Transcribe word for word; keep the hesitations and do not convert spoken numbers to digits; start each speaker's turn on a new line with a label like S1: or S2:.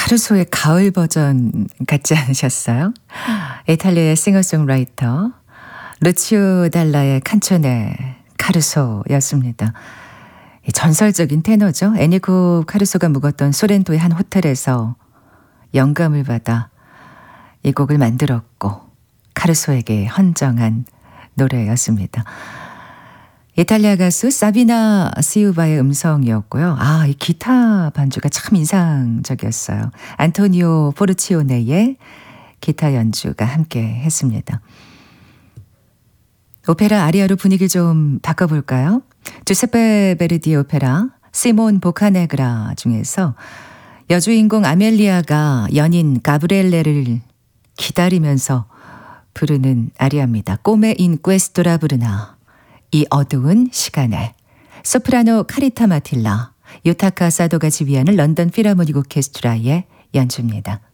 S1: 카루소의 가을 버전 같지 않으셨어요? 이탈리아의 싱어송라이터 루치오 달라의 칸초네 카루소였습니다. 전설적인 테너죠. 에니코 카루소가 묵었던 소렌토의 한 호텔에서 영감을 받아 이 곡을 만들었고 카루소에게 헌정한 노래였습니다. 이탈리아 가수 사비나 시우바의 음성이었고요. 아, 이 기타 반주가 참 인상적이었어요. 안토니오 포르치오네의 기타 연주가 함께 했습니다. 오페라 아리아로 분위기를 좀 바꿔볼까요? 주세페 베르디의 오페라 시몬 보카네그라 중에서 여주인공 아멜리아가 연인 가브리엘레를 기다리면서 부르는 아리아입니다. 꼬메 인 퀘스토라 부르나, 이 어두운 시간에. 소프라노 카리타 마틸라, 유타카 사도가 지휘하는 런던 필하모닉 오케스트라의 연주입니다.